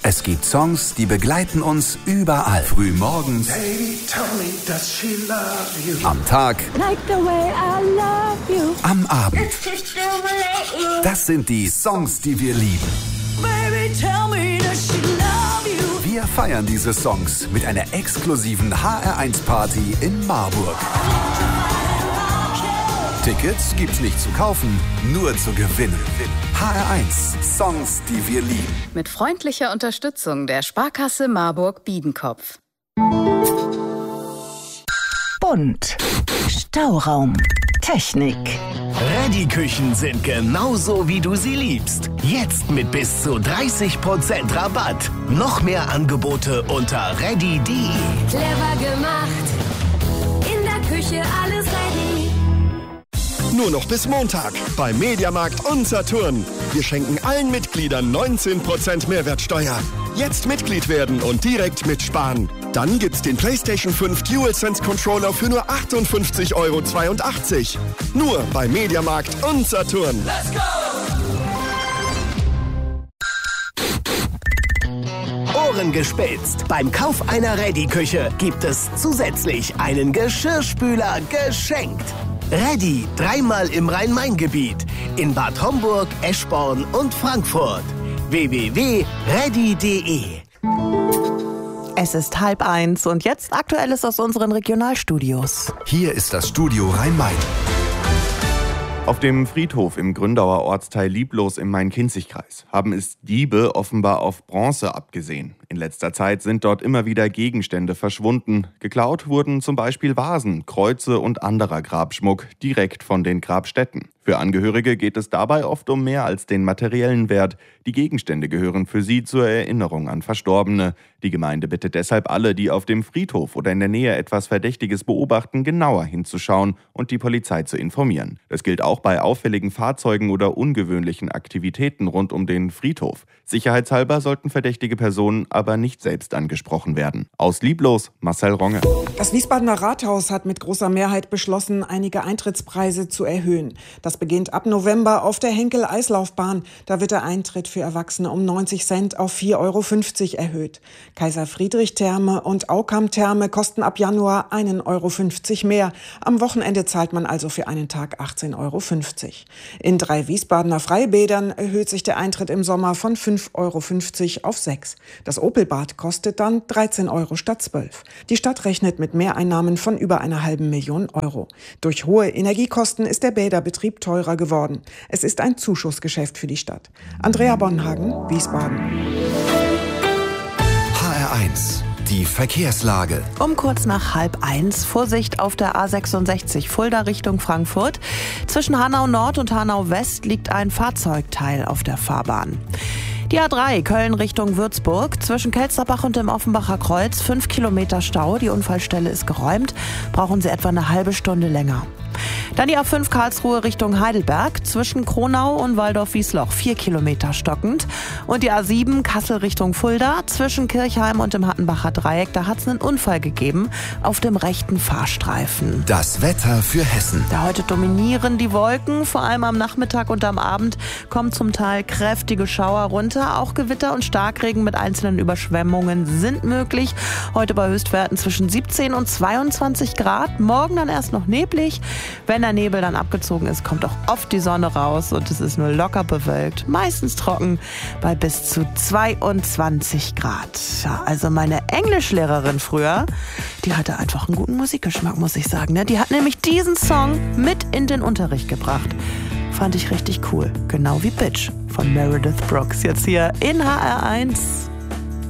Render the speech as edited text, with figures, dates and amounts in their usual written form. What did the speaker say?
Es gibt Songs, die begleiten uns überall. Frühmorgens, Baby, tell me, does she love you? am Tag, Like the way I love you. am Abend. It's just stimulating. Das sind die Songs, die wir lieben. Baby, tell me, does she love you? Wir feiern diese Songs mit einer exklusiven HR1-Party in Marburg. Tickets gibt's nicht zu kaufen, nur zu gewinnen. HR1 Songs, die wir lieben. Mit freundlicher Unterstützung der Sparkasse Marburg-Biedenkopf. Bunt. Stauraum. Technik. Reddy-Küchen sind genauso, wie du sie liebst. Jetzt mit bis zu 30% Rabatt. Noch mehr Angebote unter reddy.de. Clever gemacht. In der Küche alles ready. Nur noch bis Montag bei Mediamarkt und Saturn. Wir schenken allen Mitgliedern 19% Mehrwertsteuer. Jetzt Mitglied werden und direkt mitsparen. Dann gibt's den PlayStation 5 DualSense Controller für nur 58,82 €. Nur bei Mediamarkt und Saturn. Let's go! Ohren gespitzt. Beim Kauf einer Reddy-Küche gibt es zusätzlich einen Geschirrspüler geschenkt. Reddy, 3-mal im Rhein-Main-Gebiet. In Bad Homburg, Eschborn und Frankfurt. www.reddy.de. Es ist 12:30 und jetzt Aktuelles aus unseren Regionalstudios. Hier ist das Studio Rhein-Main. Auf dem Friedhof im Gründauer Ortsteil Lieblos im Main-Kinzig-Kreis haben es Diebe offenbar auf Bronze abgesehen. In letzter Zeit sind dort immer wieder Gegenstände verschwunden. Geklaut wurden zum Beispiel Vasen, Kreuze und anderer Grabschmuck direkt von den Grabstätten. Für Angehörige geht es dabei oft um mehr als den materiellen Wert. Die Gegenstände gehören für sie zur Erinnerung an Verstorbene. Die Gemeinde bittet deshalb alle, die auf dem Friedhof oder in der Nähe etwas Verdächtiges beobachten, genauer hinzuschauen und die Polizei zu informieren. Das gilt auch bei auffälligen Fahrzeugen oder ungewöhnlichen Aktivitäten rund um den Friedhof. Sicherheitshalber sollten verdächtige Personen aber nicht selbst angesprochen werden. Aus Lieblos, Marcel Ronge. Das Wiesbadener Rathaus hat mit großer Mehrheit beschlossen, einige Eintrittspreise zu erhöhen. Das beginnt ab November auf der Henkel-Eislaufbahn. Da wird der Eintritt für Erwachsene um 90 Cent auf 4,50 € erhöht. Kaiser-Friedrich-Therme und Aukam-Therme kosten ab Januar 1,50 € mehr. Am Wochenende zahlt man also für einen Tag 18,50 €. In 3 Wiesbadener Freibädern erhöht sich der Eintritt im Sommer von 5,50 € auf 6 €. Das Opelbad kostet dann 13 € statt 12 €. Die Stadt rechnet mit Mehreinnahmen von über einer halben Million €. Durch hohe Energiekosten ist der Bäderbetrieb teurer geworden. Es ist ein Zuschussgeschäft für die Stadt. Andrea Bonhagen, Wiesbaden. HR1, die Verkehrslage. Um kurz nach 12:30 Vorsicht auf der A66 Fulda Richtung Frankfurt. Zwischen Hanau Nord und Hanau West liegt ein Fahrzeugteil auf der Fahrbahn. Die A3 Köln Richtung Würzburg, zwischen Kelsterbach und dem Offenbacher Kreuz 5 Kilometer Stau. Die Unfallstelle ist geräumt, brauchen Sie etwa eine halbe Stunde länger. Dann die A5 Karlsruhe Richtung Heidelberg, zwischen Kronau und Waldorf-Wiesloch 4 Kilometer stockend. Und die A7 Kassel Richtung Fulda, zwischen Kirchheim und dem Hattenbacher Dreieck, da hat es einen Unfall gegeben auf dem rechten Fahrstreifen. Das Wetter für Hessen. Da heute dominieren die Wolken, vor allem am Nachmittag und am Abend kommen zum Teil kräftige Schauer runter. Auch Gewitter und Starkregen mit einzelnen Überschwemmungen sind möglich. Heute bei Höchstwerten zwischen 17 und 22 Grad. Morgen dann erst noch neblig. Wenn der Nebel dann abgezogen ist, kommt auch oft die Sonne raus und es ist nur locker bewölkt, meistens trocken bei bis zu 22 Grad. Ja, also meine Englischlehrerin früher, die hatte einfach einen guten Musikgeschmack, muss ich sagen. Die hat nämlich diesen Song mit in den Unterricht gebracht. Fand ich richtig cool. Genau wie Bitch von Meredith Brooks. Jetzt hier in HR1.